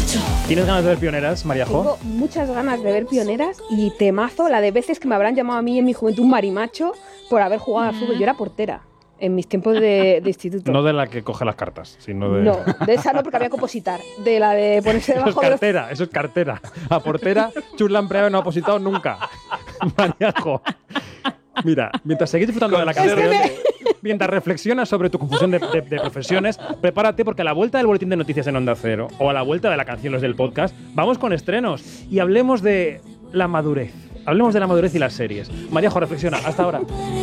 ¿Tienes ganas de ver Pioneras, Mariajo? Tengo muchas ganas de ver Pioneras y temazo la de veces que me habrán llamado a mí en mi juventud marimacho por haber jugado al fútbol. Yo era portera en mis tiempos de instituto. No de la que coge las cartas, sino de... No, de esa no, porque había que opositar. De la de ponerse Eso es debajo de los... cartera, eso es cartera. A portera, Chus Lampreado no ha opositado nunca. Mariajo. Mira, mientras seguís disfrutando de la canción, mientras reflexionas sobre tu confusión de profesiones, prepárate porque a la vuelta del boletín de noticias en Onda Cero o a la vuelta de la canción Los del Podcast, vamos con estrenos y hablemos de la madurez. Hablemos de la madurez y las series. Mariajo, reflexiona. Hasta ahora.